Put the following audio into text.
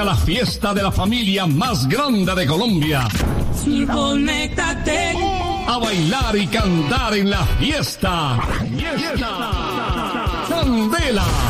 A la fiesta de la familia más grande de Colombia. Conéctate. A bailar y cantar en la fiesta. Candela.